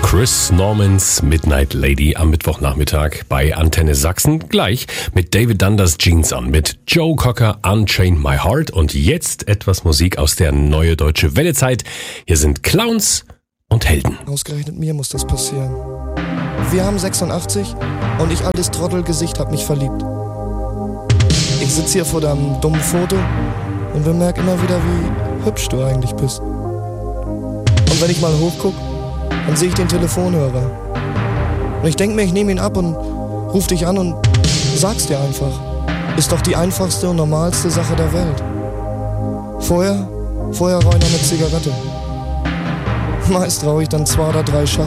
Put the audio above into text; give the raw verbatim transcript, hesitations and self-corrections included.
Chris Normans Midnight Lady am Mittwochnachmittag bei Antenne Sachsen. Gleich mit David Dunders Jeans an, mit Joe Cocker Unchain My Heart und jetzt etwas Musik aus der Neue Deutsche Welle-Zeit. Hier sind Clowns und Helden. Ausgerechnet mir muss das passieren. Wir haben sechsundachtzig und ich altes Trottelgesicht hab mich verliebt. Ich sitz hier vor deinem dummen Foto und bemerk immer wieder, wie hübsch du eigentlich bist. Und wenn ich mal hochguck, dann sehe ich den Telefonhörer. Und ich denk mir, ich nehme ihn ab und ruf dich an und sag's dir einfach. Ist doch die einfachste und normalste Sache der Welt. Vorher, vorher rauche ich noch eine Zigarette. Meist rauche ich dann zwei oder drei Schachteln.